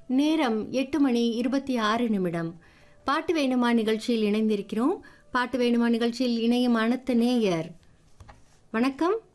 நேரம் 8:26. பாட்டு வேணுமா நிகழ்ச்சியில் இணைந்திருக்கிறோம். பாட்டு வேணுமா நிகழ்ச்சியில் இணையும் அடுத்த நேயர். வணக்கம்.